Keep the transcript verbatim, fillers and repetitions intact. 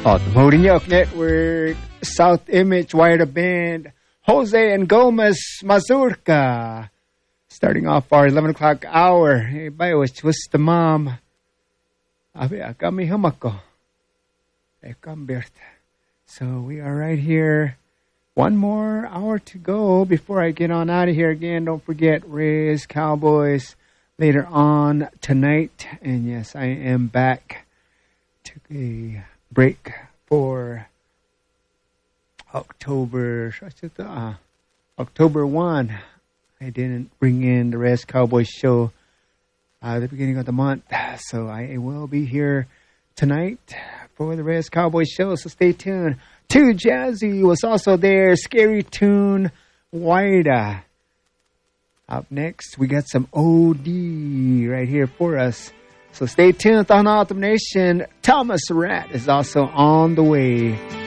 Automotive Yoke Network, South Image, Wired Band, Jose and Gomez, Mazurka. Starting off our eleven o'clock hour. Hey, bayo, what's the mom? Abi, kami humako. Eh, kambert. So we are right here. One more hour to go before I get on out of here again. Don't forget Reyes Cowboys later on tonight. And yes, I am back. Took a break for October uh, October first. I didn't bring in the Reyes Cowboys show uh, at the beginning of the month. So I will be here tonight for the Reyes Cowboys show. So stay tuned. Too Jazzy was also there. Scary Tune Wida. Up next, we got some O D right here for us. So stay tuned. Tahan Autumn Nation. Thomas Rat is also on the way.